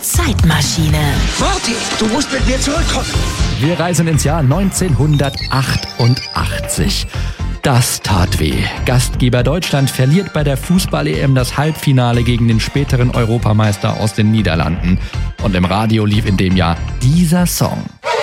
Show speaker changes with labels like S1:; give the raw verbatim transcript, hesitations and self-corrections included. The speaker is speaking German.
S1: Zeitmaschine.
S2: Marty, du musst mit mir zurückkommen.
S3: Wir reisen ins Jahr neunzehnhundertachtundachtzig. Das tat weh. Gastgeber Deutschland verliert bei der Fußball-E M das Halbfinale gegen den späteren Europameister aus den Niederlanden. Und im Radio lief in dem Jahr dieser Song.